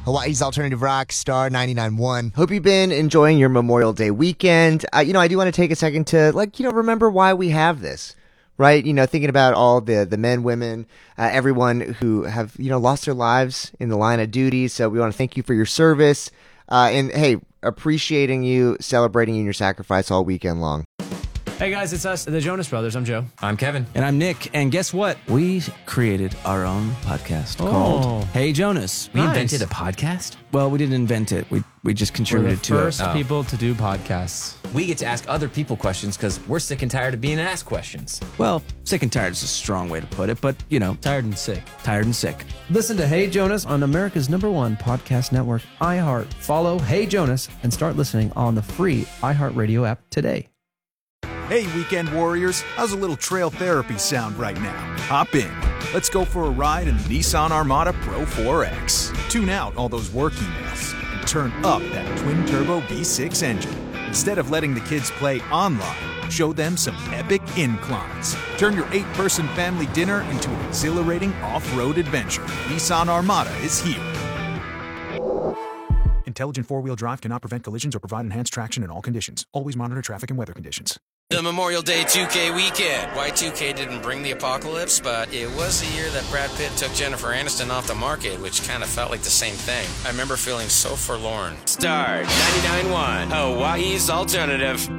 Hawaii's Alternative Rock, Star 99.1. Hope you've been enjoying your Memorial Day weekend. I do want to take a second to, remember why we have this, right? Thinking about all the men, women, everyone who have, lost their lives in the line of duty. So we want to thank you for your service. And hey, appreciating you, celebrating you and your sacrifice all weekend long. Hey guys, it's us, the Jonas Brothers. I'm Joe. I'm Kevin. And I'm Nick. And guess what? We created our own podcast called Hey Jonas. We invented a podcast? Well, we didn't invent it. We just contributed to it. We're the first people to do podcasts. We get to ask other people questions because we're sick and tired of being asked questions. Well, sick and tired is a strong way to put it, but, Tired and sick. tired and sick. Listen to Hey Jonas on America's #1 podcast network, iHeart. Follow Hey Jonas and start listening on the free iHeartRadio app today. Hey, weekend warriors, how's a little trail therapy sound right now? Hop in. Let's go for a ride in the Nissan Armada Pro 4X. Tune out all those work emails and turn up that twin-turbo V6 engine. Instead of letting the kids play online, show them some epic inclines. Turn your 8-person family dinner into an exhilarating off-road adventure. Nissan Armada is here. Intelligent four-wheel drive cannot prevent collisions or provide enhanced traction in all conditions. Always monitor traffic and weather conditions. The Memorial Day 2K weekend. Y2K didn't bring the apocalypse, but it was the year that Brad Pitt took Jennifer Aniston off the market, which kind of felt like the same thing. I remember feeling so forlorn. Star 99.1, Hawaii's Alternative.